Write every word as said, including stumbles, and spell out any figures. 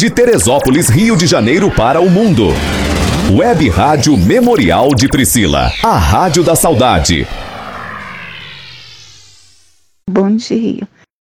De Teresópolis, Rio de Janeiro para o mundo. Web Rádio Memorial de Priscila, a rádio da saudade. Bom dia.